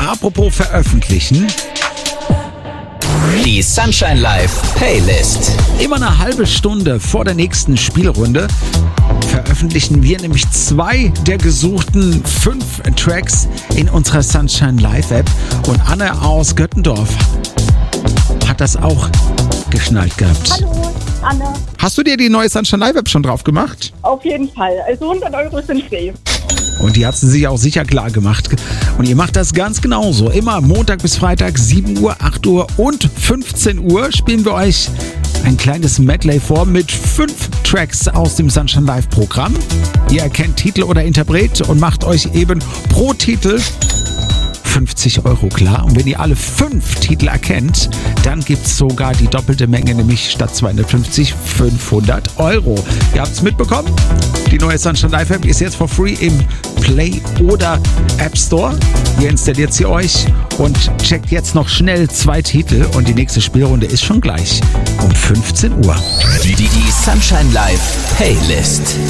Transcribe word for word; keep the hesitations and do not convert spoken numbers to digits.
Apropos veröffentlichen. Die Sunshine Live Playlist. Immer eine halbe Stunde vor der nächsten Spielrunde veröffentlichen wir nämlich zwei der gesuchten fünf Tracks in unserer Sunshine Live App. Und Anne aus Göttendorf hat das auch geschnallt gehabt. Hallo, Anne. Hast du dir die neue Sunshine Live App schon drauf gemacht? Auf jeden Fall. Also hundert Euro sind safe. Und die hat sie sich auch sicher klar gemacht. Und ihr macht das ganz genauso. Immer Montag bis Freitag, sieben Uhr, acht Uhr und fünfzehn Uhr spielen wir euch ein kleines Medley vor mit fünf Tracks aus dem Sunshine Live Programm. Ihr erkennt Titel oder Interpret und macht euch eben pro Titel fünfzig Euro klar. Und wenn ihr alle fünf Titel erkennt, dann gibt es sogar die doppelte Menge, nämlich statt zweihundertfünfzig fünfhundert Euro. Ihr habt es mitbekommen? Die neue Sunshine Live App ist jetzt for free im Play oder App Store. Ihr installiert sie euch und checkt jetzt noch schnell zwei Titel und die nächste Spielrunde ist schon gleich um fünfzehn Uhr. Die, die, die Sunshine Live Playlist.